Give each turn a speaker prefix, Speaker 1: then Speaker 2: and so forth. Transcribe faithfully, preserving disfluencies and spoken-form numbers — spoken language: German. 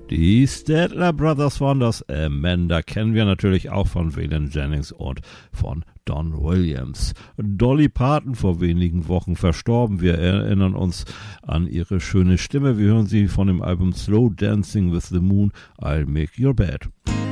Speaker 1: Die Statler Brothers waren das. Amanda kennen wir natürlich auch von Waylon Jennings und von Don Williams. Dolly Parton vor wenigen Wochen verstorben. Wir erinnern uns an ihre schöne Stimme. Wir hören sie von dem Album Slow Dancing with the Moon, I'll Make Your Bed.